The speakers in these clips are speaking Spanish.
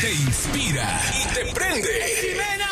te inspira y te prende. ¡Jimena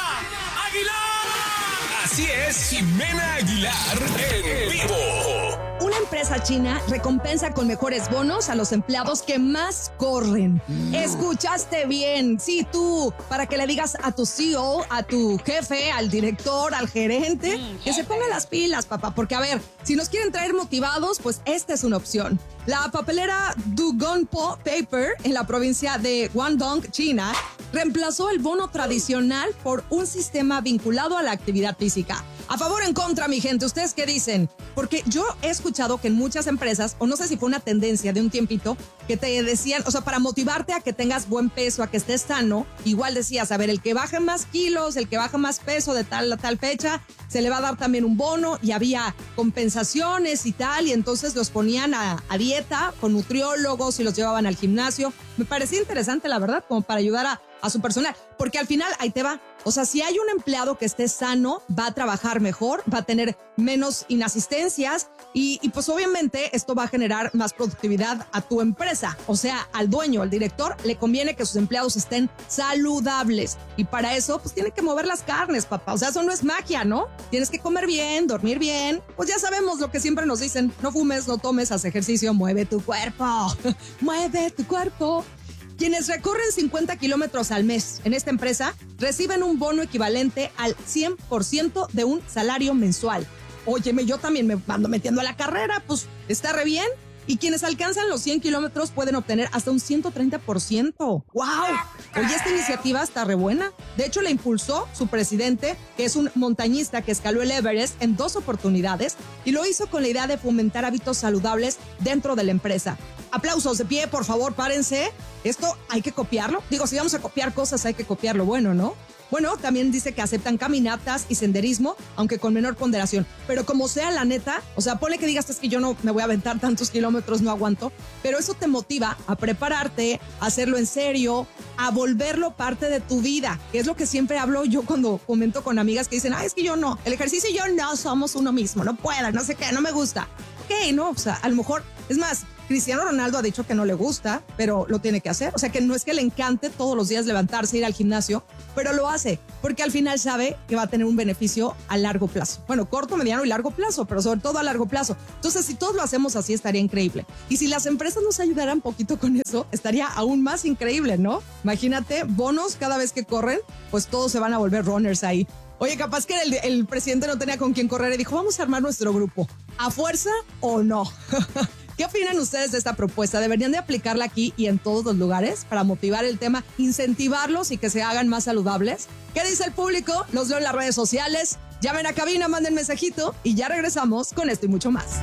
Aguilar! Así es, Jimena Aguilar en vivo. Una empresa china recompensa con mejores bonos a los empleados que más corren. Escuchaste bien, sí, tú, para que le digas a tu CEO, a tu jefe, al director, al gerente, que se pongan las pilas, papá, porque a ver, si nos quieren traer motivados, pues esta es una opción. La papelera Dugonpo Paper en la provincia de Guangdong, China, reemplazó el bono tradicional por un sistema vinculado a la actividad física. ¿A favor o en contra, mi gente? ¿Ustedes qué dicen? Porque yo he escuchado que en muchas empresas, o no sé si fue una tendencia de un tiempito, que te decían, o sea, para motivarte a que tengas buen peso, a que estés sano, igual decías, a ver, el que baje más kilos, el que baje más peso de tal a tal fecha, se le va a dar también un bono, y había compensaciones y tal, y entonces los ponían a dieta con nutriólogos y los llevaban al gimnasio. Me parecía interesante, la verdad, como para ayudar a su personal, porque al final, ahí te va. O sea, si hay un empleado que esté sano, va a trabajar mejor, va a tener menos inasistencias y pues obviamente esto va a generar más productividad a tu empresa. O sea, al dueño, al director, le conviene que sus empleados estén saludables y para eso pues tiene que mover las carnes, papá. O sea, eso no es magia, ¿no? Tienes que comer bien, dormir bien. Pues ya sabemos lo que siempre nos dicen, no fumes, no tomes, haz ejercicio, mueve tu cuerpo, mueve tu cuerpo. Quienes recorren 50 kilómetros al mes en esta empresa reciben un bono equivalente al 100% de un salario mensual. Óyeme, yo también me ando metiendo a la carrera, pues está re bien. Y quienes alcanzan los 100 kilómetros pueden obtener hasta un 130%. ¡Wow! Oye, esta iniciativa está re buena. De hecho, la impulsó su presidente, que es un montañista que escaló el Everest en 2 oportunidades y lo hizo con la idea de fomentar hábitos saludables dentro de la empresa. Aplausos de pie, por favor, párense. Esto hay que copiarlo. Digo, si vamos a copiar cosas, hay que copiar lo bueno, ¿no? Bueno, también dice que aceptan caminatas y senderismo, aunque con menor ponderación. Pero como sea, la neta, o sea, ponle que digas, es que yo no me voy a aventar tantos kilómetros, no aguanto. Pero eso te motiva a prepararte, a hacerlo en serio, a volverlo parte de tu vida. Que es lo que siempre hablo yo cuando comento con amigas que dicen, es que yo no, el ejercicio y yo no somos uno mismo, no puedo, no sé qué, no me gusta. Ok, no, o sea, a lo mejor, es más, Cristiano Ronaldo ha dicho que no le gusta, pero lo tiene que hacer. O sea, que no es que le encante todos los días levantarse, ir al gimnasio, pero lo hace porque al final sabe que va a tener un beneficio a largo plazo. Bueno, corto, mediano y largo plazo, pero sobre todo a largo plazo. Entonces, si todos lo hacemos así, estaría increíble. Y si las empresas nos ayudaran un poquito con eso, estaría aún más increíble, ¿no? Imagínate, bonos cada vez que corren, pues todos se van a volver runners ahí. Oye, capaz que el presidente no tenía con quién correr y dijo, vamos a armar nuestro grupo. ¿A fuerza o no? ¿Qué opinan ustedes de esta propuesta? ¿Deberían de aplicarla aquí y en todos los lugares para motivar el tema, incentivarlos y que se hagan más saludables? ¿Qué dice el público? Los leo en las redes sociales. Llamen a cabina, manden mensajito y ya regresamos con esto y mucho más.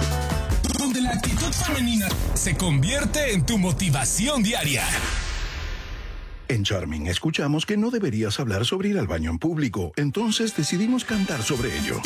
Donde la actitud femenina se convierte en tu motivación diaria. En Charming escuchamos que no deberías hablar sobre ir al baño en público, entonces decidimos cantar sobre ello.